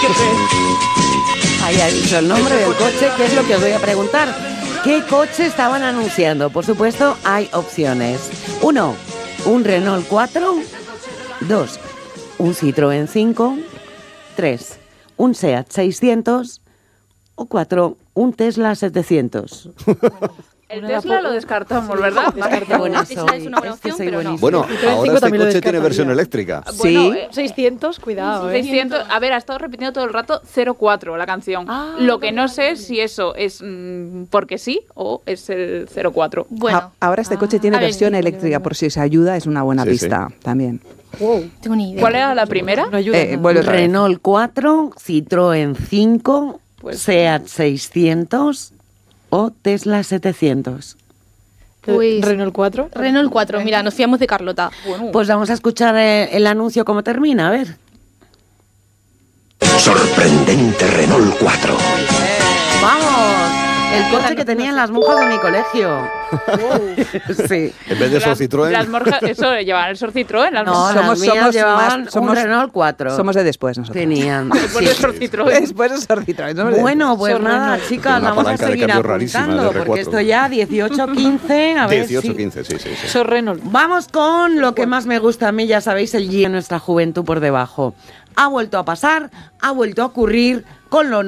Ahí ha dicho el nombre del coche, que es lo que os voy a preguntar. ¿Qué coche estaban anunciando? Por supuesto, hay opciones. 1, un Renault 4. 2, un Citroën 5. 3, un Seat 600. O 4, un Tesla 700. El Tesla lo descartamos, ¿verdad? Bueno, Esa es una buena opción, pero no. Bueno, ahora este coche tiene versión eléctrica. Bueno, 600, cuidado, 600, a ver, ha estado repitiendo todo el rato 04 la canción. Lo que no sé es si eso es porque sí o es el 04. Bueno, Ahora este coche tiene versión eléctrica, por si os ayuda, es una buena pista también. tengo ni idea. ¿Cuál era la primera? Vuelve otra vez. Renault 4, Citroën 5, Seat 600 o Tesla 700. Pues, Renault 4. Renault 4, mira, nos fiamos de Carlota. Pues vamos a escuchar el anuncio cómo termina, a ver. Sorprendente Renault 4. ¡Vamos! El coche que tenían las monjas de mi colegio. Sí. En vez de esos Citroën. Las morjas, eso, llevaban el Sor Citroën. Las No, monjas. las mías llevaban somos- un Renault 4. Somos de después nosotros. Tenían. Después de Sor Citroën. Después de Sor Citroën, somos de Bueno, pues Sor nada, Renault. chicas, Una vamos a palanca de seguir cambio rarísima de apuntando, R4. porque esto ya 18-15, a ver 18-15, sí. Sor Renault. Vamos con lo que más me gusta a mí, ya sabéis, el G en nuestra juventud por debajo. Ha vuelto a pasar, ha vuelto a ocurrir con lo